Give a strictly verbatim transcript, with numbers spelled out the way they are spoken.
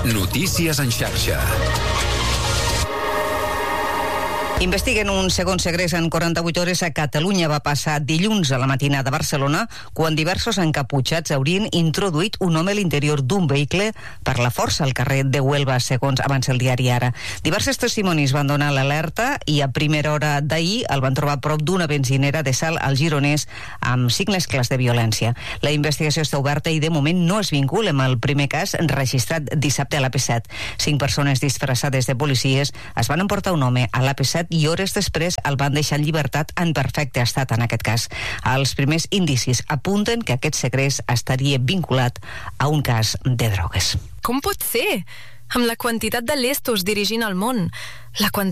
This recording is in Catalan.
Notícies en xarxa. Investiguen un segon segrest en quaranta-vuit hores a Catalunya. Va passar dilluns a la matinada a Barcelona, quan diversos encaputxats haurien introduït un home a l'interior d'un vehicle per la força al carrer de Huelva, segons avança el diari Ara. Diversos testimonis van donar l'alerta i a primera hora d'ahir el van trobar a prop d'una benzinera de Salt al Gironès amb signes clars de violència. La investigació està oberta i de moment no es vincula amb el primer cas registrat dissabte a l'A P set. Cinc persones disfressades de policies es van emportar un home a l'A P set i hores després el van deixar en llibertat en perfecte estat en aquest cas. Els primers indicis apunten que aquest segrest estaria vinculat a un cas de drogues. Com pot ser? Amb la quantitat de lestos dirigint el món, la quantitat